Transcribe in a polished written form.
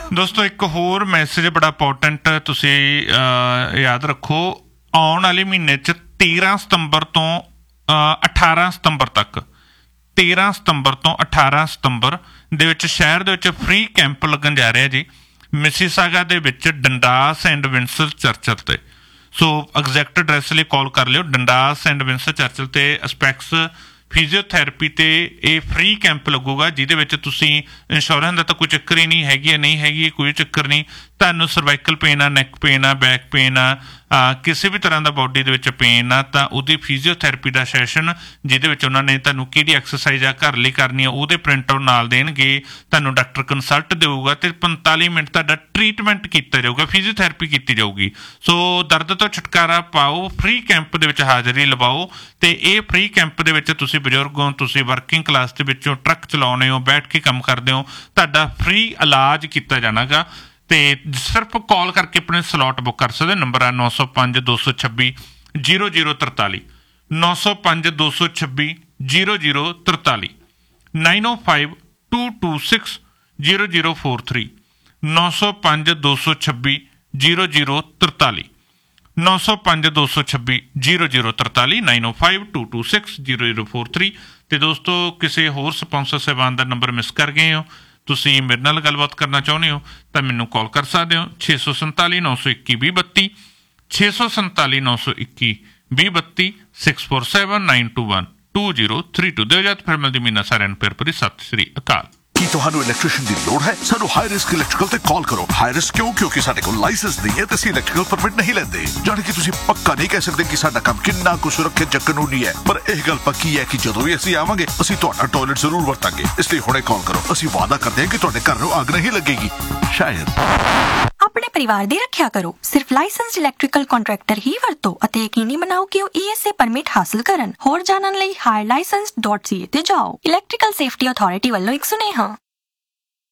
ਦੋਸਤੋ ਇੱਕ ਹੋਰ ਮੈਸੇਜ ਬੜਾ ਇੰਪੋਰਟੈਂਟ ਤੁਸੀਂ ਯਾਦ ਰੱਖੋ। ਆਉਣ ਵਾਲੇ ਮਹੀਨੇ 'ਚ 13 ਸਤੰਬਰ ਤੋਂ 18 ਸਤੰਬਰ ਤੱਕ 13 ਸਤੰਬਰ ਤੋਂ 18 ਸਤੰਬਰ ਦੇ ਵਿੱਚ ਸ਼ਹਿਰ ਦੇ ਵਿੱਚ ਫ੍ਰੀ ਕੈਂਪ ਲੱਗਣ ਜਾ ਰਿਹਾ ਜੀ ਮਿਸੀਸਾਗਾ ਦੇ ਵਿੱਚ ਡੰਡਾਸ ਐਂਡ ਵਿੰਸਟਨ ਚਰਚਲ ਤੇ। ਸੋ ਐਗਜ਼ੈਕਟ ਐਡਰੈਸ ਲਈ ਕਾਲ ਕਰ ਲਿਓ। ਡੰਡਾਸ ਐਂਡ ਵਿੰਸਟਨ ਚਰਚਲ ਤੇ ਅਸਪੈਕਸ ਫਿਜ਼ੀਓਥੈਰੇਪੀ ਤੇ ਇਹ ਫ੍ਰੀ ਕੈਂਪ ਲੱਗੂਗਾ, ਜਿਹਦੇ ਵਿੱਚ ਤੁਸੀਂ ਇੰਸ਼ੋਰੈਂਸ ਦਾ ਤਾਂ ਕੋਈ ਚੱਕਰ ਹੀ ਨਹੀਂ ਹੈਗੀ, ਨਹੀਂ ਹੈਗੀ ਕੋਈ ਚੱਕਰ ਨਹੀਂ। ਤੁਹਾਨੂੰ ਸਰਵਾਈਕਲ ਪੇਨ ਆ, ਨੈਕ ਪੇਨ ਆ, ਬੈਕ ਪੇਨ ਆ, ਕਿਸੇ ਵੀ ਤਰ੍ਹਾਂ ਦਾ ਬੋਡੀ ਦੇ ਵਿੱਚ ਪੇਨ ਆ, ਤਾਂ ਉਹਦੀ ਫਿਜ਼ੀਓਥੈਰੇਪੀ ਦਾ ਸੈਸ਼ਨ ਜਿਹਦੇ ਵਿੱਚ ਉਹਨਾਂ ਨੇ ਤੁਹਾਨੂੰ ਕਿਹੜੀ ਐਕਸਰਸਾਈਜ਼ ਆ ਘਰ ਲਈ ਕਰਨੀ ਆ ਉਹਦੇ ਪ੍ਰਿੰਟ ਆਊਟ ਨਾਲ ਦੇਣਗੇ। ਤੁਹਾਨੂੰ ਡਾਕਟਰ ਕੰਸਲਟ ਦੇਊਗਾ ਤੇ 45 ਮਿੰਟ ਤੁਹਾਡਾ ਟਰੀਟਮੈਂਟ ਕੀਤਾ ਜਾਊਗਾ, ਫਿਜ਼ੀਓਥੈਰੇਪੀ ਕੀਤੀ ਜਾਊਗੀ। ਸੋ ਦਰਦ ਤੋਂ ਛੁਟਕਾਰਾ ਪਾਓ, ਫ੍ਰੀ ਕੈਂਪ ਦੇ ਵਿੱਚ ਹਾਜ਼ਰੀ ਲਵਾਓ। ਤੇ ਇਹ ਫ੍ਰੀ ਕੈਂਪ ਦੇ ਵਿੱਚ ਤੁਸੀਂ ਬਜ਼ੁਰਗ ਹੋ, ਤੁਸੀਂ ਵਰਕਿੰਗ ਕਲਾਸ ਦੇ ਵਿੱਚੋਂ ਟਰੱਕ ਚਲਾਉਂਦੇ ਹੋ, ਬੈਠ ਕੇ ਕੰਮ ਕਰਦੇ ਹੋ, ਤੁਹਾਡਾ ਫ੍ਰੀ ਇਲਾਜ ਕੀਤਾ ਜਾਣਾਗਾ। ਤੇ ਸਿਰਫ ਕਾਲ ਕਰਕੇ ਆਪਣੇ ਸਲੋਟ ਬੁੱਕ ਕਰ ਸਕਦੇ। ਨੰਬਰ ਆ 905 226 0043 905 226 0043 905 226 0043 905 226 0043 905 226 0043 905 226 0043। ਤੇ ਦੋਸਤੋ ਕਿਸੇ ਹੋਰ ਸਪਾਂਸਰ ਸੇਵਾਨ ਦਾ ਨੰਬਰ ਮਿਸ ਕਰ ਗਏ ਹੋ, ਤੁਸੀਂ ਮੇਰੇ ਨਾਲ ਗੱਲਬਾਤ ਕਰਨਾ ਚਾਹੁੰਦੇ ਹੋ ਤਾਂ ਮੈਨੂੰ ਕਾਲ ਕਰ ਸਕਦੇ ਹੋ 647 921 2032 647 921 2032 647 921 2032। ਦਿਓ ਜਦ ਫਿਰ ਮਿਲਦੀ ਮੀਨਾ ਸਾਰਿਆਂ ਨੂੰ ਫਿਰ ਪਰੀ ਸਤਿ ਸ੍ਰੀ ਅਕਾਲ। ਕੀ ਤੁਹਾਨੂੰ ਇਲੈਕਟ੍ਰੀਸ਼ੀਅਨ ਦੀ ਲੋੜ ਹੈ? ਸਾਨੂੰ ਹਾਈ ਰਿਸਕ ਇਲੈਕਟ੍ਰੀਕਲ ਤੇ ਕਾਲ ਕਰੋ। ਹਾਈ ਰਿਸਕ ਕਿਉਂਕਿ ਸਾਡੇ ਕੋਲ ਲਾਇਸੈਂਸ ਨਹੀਂ ਹੈ ਤੇ ਅਸੀਂ ਇਲੈਕਟ੍ਰੀਕਲ ਪਰਮਿਟ ਨਹੀਂ ਲੈਂਦੇ। ਜਾਣੀ ਕਿ ਤੁਸੀਂ ਪੱਕਾ ਨਹੀਂ ਕਹਿ ਸਕਦੇ ਕਿ ਸਾਡਾ ਕੰਮ ਕਿੰਨਾ ਕੁ ਸੁਰੱਖਿਅਤ ਜਾਂ ਕਾਨੂੰਨੀ ਹੈ, ਪਰ ਇਹ ਗੱਲ ਪੱਕੀ ਹੈ ਕਿ ਜਦੋਂ ਵੀ ਅਸੀਂ ਆਵਾਂਗੇ ਅਸੀਂ ਤੁਹਾਡਾ ਟਾਇਲਟ ਜ਼ਰੂਰ ਵਰਤਾਂਗੇ। ਇਸ ਲਈ ਹੁਣੇ ਕਾਲ ਕਰੋ। ਅਸੀਂ ਵਾਅਦਾ ਕਰਦੇ ਹਾਂ ਕਿ ਤੁਹਾਡੇ ਘਰ ਨੂੰ ਅੱਗ ਨਹੀਂ ਲੱਗੇਗੀ। ਸ਼ਾਇਦ। ਆਪਣੇ ਪਰਿਵਾਰ ਦੀ ਰੱਖਿਆ ਕਰੋ। ਸਿਰਫ ਲਾਇਸੈਂਸਡ ਇਲੈਕਟ੍ਰੀਕਲ ਕੰਟਰੈਕਟਰ ਹੀ ਵਰਤੋ ਅਤੇ ਯਕੀਨੀ ਬਣਾਓ ਕਿ ਉਹ ESA ਪਰਮਿਟ ਹਾਸਲ ਕਰਨ। ਹੋਰ ਜਾਣਨ ਲਈ higherlicense.ca ਤੇ ਜਾਓ। ਇਲੈਕਟ੍ਰੀਕਲ ਸੇਫਟੀ ਅਥਾਰਟੀ ਵੱਲੋਂ ਇੱਕ ਸੁਨੇਹਾ।